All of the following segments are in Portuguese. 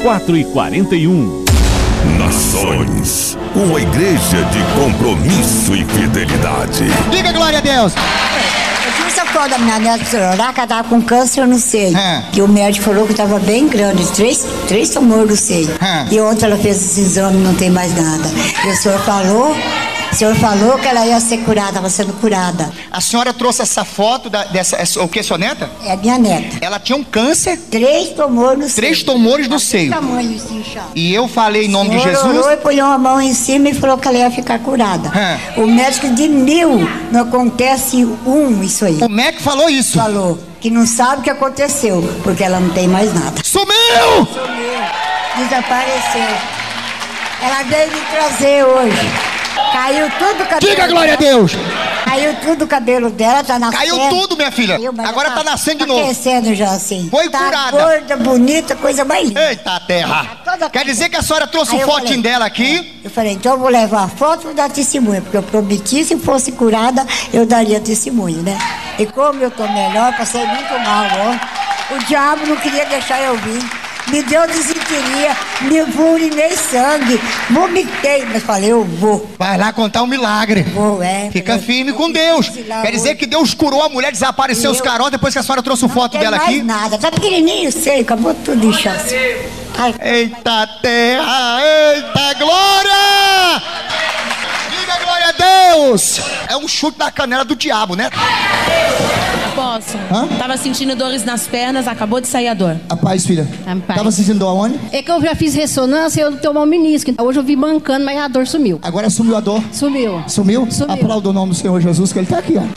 4h41. Nações, uma igreja de compromisso e fidelidade. Diga glória a Deus. Eu fiz essa foto da minha neta chorar, que ela tava com câncer no seio. Que o médico falou que tava bem grande, três tumores no seio. E ontem ela fez esse exame e não tem mais nada. E o senhor falou que ela ia ser curada, estava sendo curada. A senhora trouxe essa foto o que, sua neta? É minha neta. Ela tinha um câncer. 3 tumores no seio. 3 tumores no seio. Tamanho assim, inchado. E eu falei em nome de Jesus. Orou e pôs uma mão em cima e falou que ela ia ficar curada. O médico de 1000, não acontece isso aí. O médico falou isso? Falou que não sabe o que aconteceu, porque ela não tem mais nada. Sumiu! Desapareceu. Ela veio me trazer hoje. Caiu tudo o cabelo. Diga glória a Deus. Caiu tudo o cabelo dela, tá nascendo. Caiu tudo, minha filha. Agora tá nascendo de novo. Crescendo já assim. Foi tá curada. Gorda, bonita, coisa mais linda. Eita terra. Quer dizer que a senhora trouxe Aí um fotinho dela aqui? Eu falei, então eu vou levar a foto e vou dar testemunho, porque eu prometi, se fosse curada, eu daria testemunho, né? E como eu tô melhor, passei muito mal, ó. O diabo não queria deixar eu vir. Me deu desinteria, me urinei sangue, vomitei, mas falei, eu vou. Vai lá contar um milagre. Vou, Fica firme com Deus. Quer dizer que Deus curou a mulher, desapareceu os caroços depois que a senhora trouxe foto dela aqui? Não nada, tá pequenininho, sei, acabou tudo inchado. Eita terra, eita glória! Diga glória a Deus! É um chute na canela do diabo, né? Posso. Tava sentindo dores nas pernas, acabou de sair a dor. A paz, filha. Tava sentindo dor aonde? É que eu já fiz ressonância e eu tomei um menisco. Hoje eu vi mancando, mas a dor sumiu. Agora sumiu a dor? Sumiu. Sumiu? Aplauda o nome do Senhor Jesus, que ele tá aqui, ó.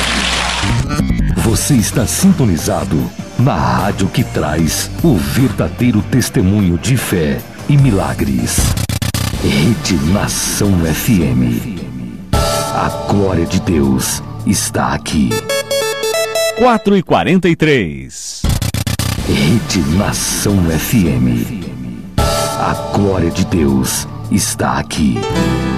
Você está sintonizado na rádio que traz o verdadeiro testemunho de fé e milagres. Rede Nação FM. A glória de Deus está aqui. 4h43. Rede Nação FM. A glória de Deus está aqui.